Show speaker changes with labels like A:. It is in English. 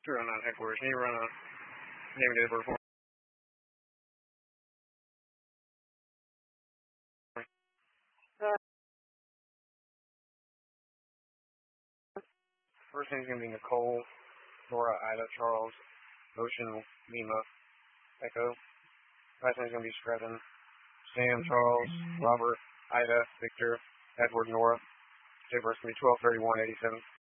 A: 209 headquarters. Can you run a name and date of birth for me? First name's going to be Nicole, Nora, Ida, Charles, Ocean, Lima, Echo. Last name's going to be Screven, Sam, Charles, Robert, Ida, Victor, Edward, Nora. Date of birth's going to be 12/31/87.